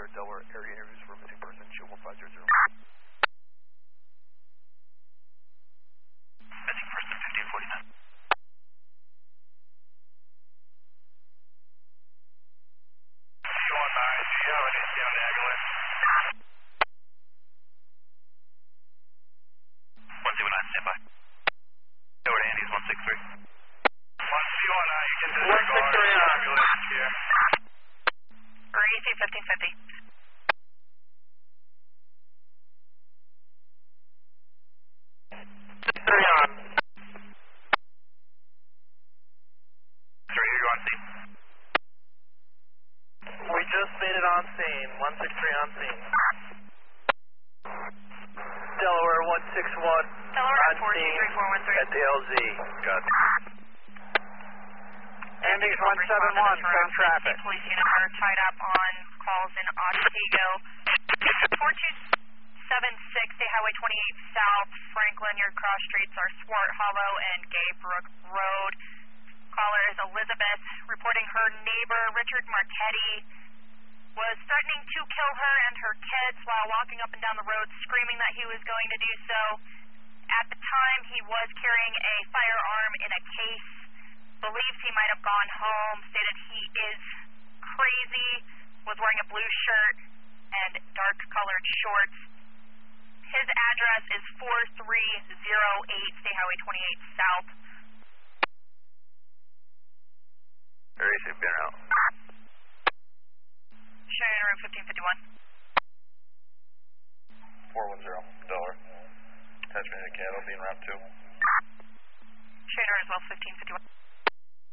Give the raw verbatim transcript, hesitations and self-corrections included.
Delaware area interviews for missing person, shield one five zero zero. Missing person fifteen forty-nine. One nine, do you have an A C on the Aguilar? one zero nine, stand by. Over to Andy's one six three. one C one nine, you can disregard the ambulance here. Or A C fifteen fifty. Three on. Three, you're on scene. We just made it on scene. one six three on scene. Delaware one six one. Delaware on four two three four one three. scene at the L Z. Got it. Andy's one seven one, same traffic. Police units are tied up on calls in Otsego. four two seven six, State Highway twenty-eight South, Franklin. Your cross streets are Swart Hollow and Gaybrook Road. Caller is Elizabeth, reporting her neighbor, Richard Marchetti, was threatening to kill her and her kids while walking up and down the road, screaming that he was going to do so. At the time, he was carrying a firearm in a case. Believes he might have gone home, stated he is crazy, was wearing a blue shirt and dark-colored shorts. His address is four three zero eight, State Highway twenty-eight South. Area safe, being out. Sharing room fifteen fifty-one. four one zero, Delaware. Attachment to Canada, being route two. Sharing room as well, fifteen fifty-one.